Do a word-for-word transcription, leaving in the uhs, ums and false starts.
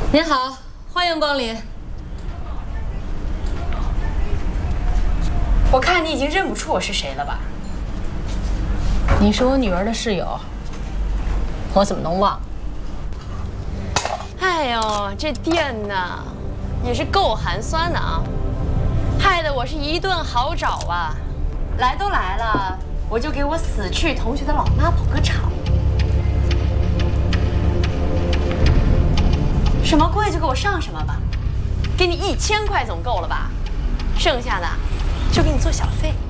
您好，欢迎光临。 我看你已经认不出我是谁了吧？ 你是我女儿的室友，我怎么能忘？ 哎呦，这店呢，也是够寒酸的啊，害得我是一顿好找啊。来都来了，我就给我死去同学的老妈捧个场。什么贵就给我上什么吧，给你一千块总够了吧？剩下的就给你做小费。